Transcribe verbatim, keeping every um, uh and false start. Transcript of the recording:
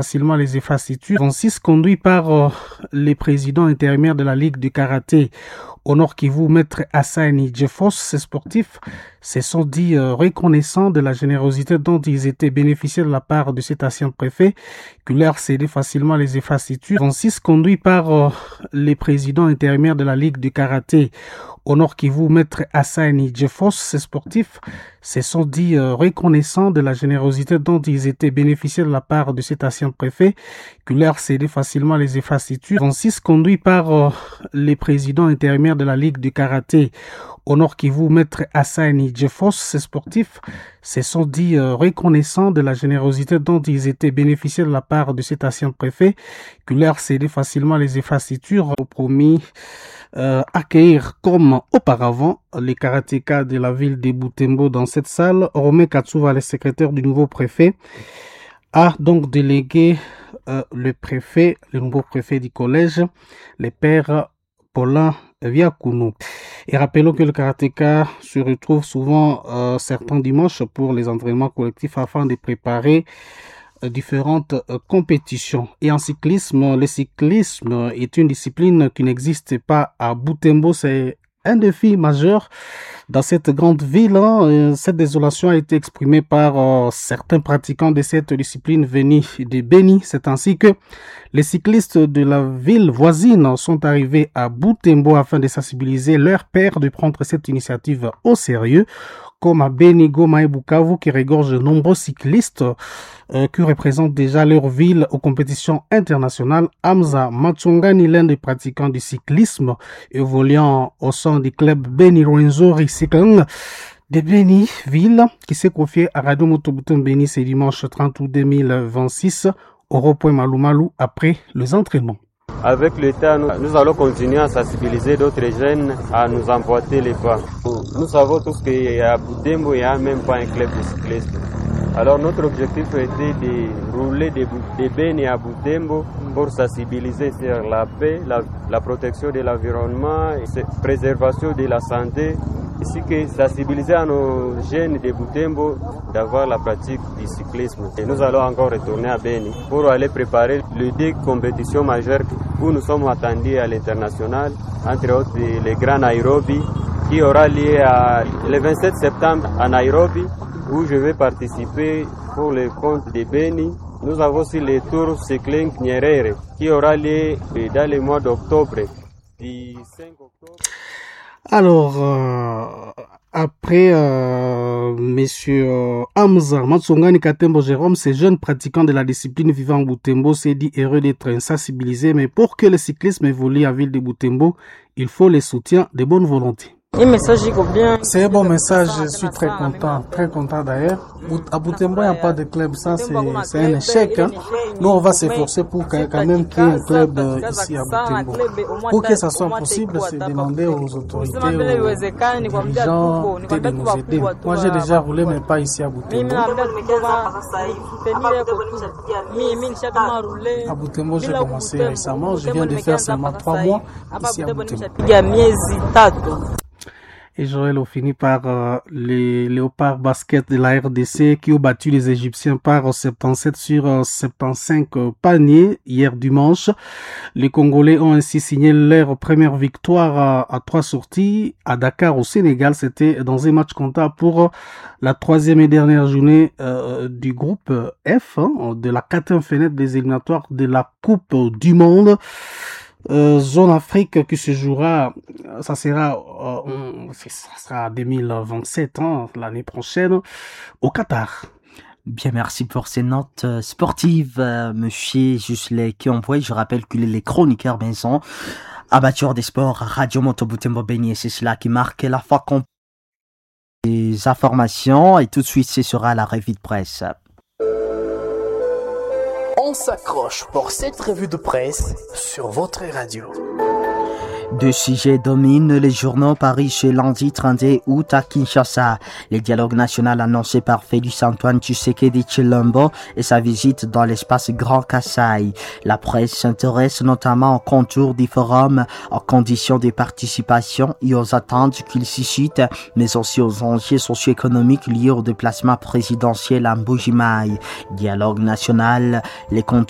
facilement les effaces-situdes. vingt-six conduit par euh, les présidents intérimaires de la Ligue de karaté au Nord Kivu, Maître Asani Jeffos. Ces sportifs se sont dit euh, reconnaissants de la générosité dont ils étaient bénéficiaires de la part de cet ancien préfet qui leur cédait facilement les effaces-situdes. vingt-six conduit par euh, les présidents intérimaires de la Ligue de karaté au Nord Kivu, Maître Asani Jeffos. Ces sportifs se sont dit euh, reconnaissants de la générosité dont ils étaient bénéficiaires de la part de cet ancien préfet qui leur cédait facilement les effaces-situdes. vingt-six conduit par euh, les présidents intérimaires de la Ligue de karaté au Nord Kivu, Maître Asani Jeffos. Ces sportifs se sont dit euh, reconnaissants de la générosité dont ils étaient bénéficiaires de la part de cet ancien préfet qui leur cédait facilement les effaces-situdes. Au promis Euh, accueillir comme auparavant les karatékas de la ville de Butembo dans cette salle. Romain Katsuva, le secrétaire du nouveau préfet, a donc délégué euh, le préfet, le nouveau préfet du collège, le père Paulin Viakounou. Et rappelons que le karatéka se retrouve souvent euh, certains dimanches pour les entraînements collectifs afin de préparer différentes euh, compétitions. Et en cyclisme, le cyclisme est une discipline qui n'existe pas à Butembo. C'est un défi majeur dans cette grande ville. Hein. Cette désolation a été exprimée par euh, certains pratiquants de cette discipline venus de Beni. C'est ainsi que les cyclistes de la ville voisine sont arrivés à Butembo afin de sensibiliser leurs pairs de prendre cette initiative au sérieux, comme à Beni, Goma et Bukavu, qui regorgent de nombreux cyclistes euh, qui représentent déjà leur ville aux compétitions internationales. Hamza Matsungani, l'un des pratiquants du cyclisme, évoluant au sein du club Beni Rwenzori Cycling de Beni ville, qui s'est confié à Radio Motobuton Beni ce dimanche trente août deux mille vingt-six au rond-point Malou Malou après les entraînements. Avec l'État, nous, nous allons continuer à sensibiliser d'autres jeunes à nous emboîter les pas. Nous savons tous qu'à Butembo, il n'y a même pas un club de cyclisme. Alors notre objectif était de rouler de, de Beni à Butembo pour sensibiliser sur la paix, la, la protection de l'environnement, la préservation de la santé, ainsi que sensibiliser à nos jeunes de Butembo d'avoir la pratique du cyclisme. Et nous allons encore retourner à Beni pour aller préparer les deux compétitions majeures où nous sommes attendus à l'international, entre autres les Grands Nairobi, qui aura lieu à, le vingt-sept septembre à Nairobi, où je vais participer pour le compte de Beni. Nous avons aussi le Tour Cycling Nyerere, qui aura lieu dans le mois d'octobre. Du cinq octobre. Alors, euh, après euh, Monsieur euh, Hamza Matsungani Katembo Jérôme, ces jeunes pratiquants de la discipline vivant en Butembo s'est dit heureux d'être sensibilisés, mais pour que le cyclisme évolue à ville de Butembo, il faut le soutien de bonne volonté. C'est un bon message, je suis très content, très content d'ailleurs. À Butembo, il n'y a pas de club, ça c'est, c'est un échec. Hein. Nous, on va s'efforcer pour quand même qu'il y ait un club ici à Butembo. Pour que ça soit possible, c'est demander aux autorités, aux dirigeants de nous aider. Moi, j'ai déjà roulé, mais pas ici à Butembo. À Butembo, j'ai commencé récemment, je viens de faire seulement trois mois ici à Butembo. Et Joël a fini par euh, les Léopards basket de la R D C qui ont battu les Égyptiens par soixante-dix-sept sur euh, soixante-quinze euh, paniers hier dimanche. Les Congolais ont ainsi signé leur première victoire à, à trois sorties à Dakar au Sénégal. C'était dans un match comptable pour euh, la troisième et dernière journée euh, du groupe F hein, de la quatrième fenêtre des éliminatoires de la Coupe du Euh, zone Afrique qui se jouera, ça sera, euh, ça sera deux mille vingt-sept, hein, l'année prochaine, au Qatar. Bien, merci pour ces notes sportives, euh, monsieur Juslet qui envoie. Je rappelle que les chroniqueurs maison, amateurs des sports, Radio Moto Butembo Beni, c'est cela qui marque la fois qu'on les informations et tout de suite ce sera la revue de presse. On s'accroche pour cette revue de presse sur votre radio. Deux sujets dominent les journaux Paris chez lundi trente août à Kinshasa. Le dialogue national annoncé par Félix Antoine Tshisekedi Tshilombo et sa visite dans l'espace Grand Kasaï. La presse s'intéresse notamment aux contours du forum, aux conditions de participation et aux attentes qu'il suscite, mais aussi aux enjeux socio-économiques liés au déplacement présidentiel à Mbuji-Mayi. Dialogue national, les contours